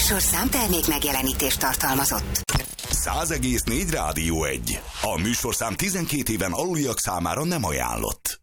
műsorszám termék megjelenítést tartalmazott. 100,4 Rádió 1. A műsorszám 12 éven aluliak számára nem ajánlott.